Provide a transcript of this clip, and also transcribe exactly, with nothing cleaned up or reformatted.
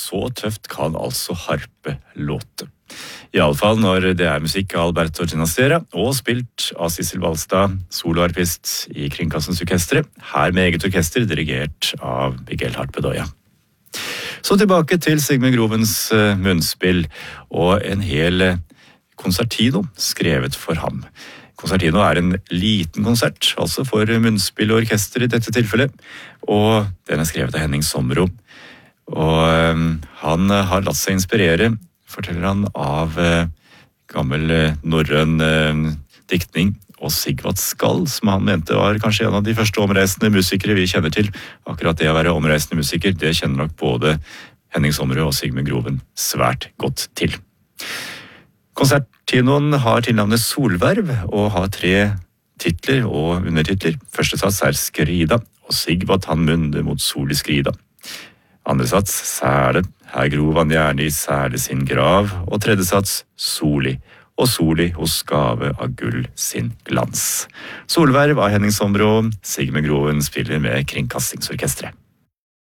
så tøft kan altså harpe låte. I alle fall når det er musikk av Alberto Ginastera, og spilt av Sissel Valstad, soloarpist i Kringkastingsorkestret, her med eget orkester, dirigert av Miguel Harp Bedoya. Så tilbake til Sigmund Grovens munnspill, og en hel konsertino skrevet for ham. Konsertino er en liten konsert, altså for munnspill og orkester i dette tilfellet, og den er skrevet av Henning Sommero. Og um, han har latt seg inspirere, forteller han, av uh, gammel uh, norrøn uh, diktning og Sigvard Skald, som han mente var kanskje en av de første omreisende musikere vi kjenner til. Akkurat det å være omreisende musiker, det kjenner nok både Henning Sommero og Sigmund Groven svært godt til. Konsertinoen har tilnavnet Solverv og har tre titler og undertitler. Første sats er Skrida, og Sigvard han munde mot sol i Skrida. Andre sats Sæle, her grov han gjerne i Sæle sin grav, og tredje sats Soli, og Soli hos gave av gull sin glans. Solverv av Henning Sommero, Sigmund Groven spiller med Kringkastingsorkestret.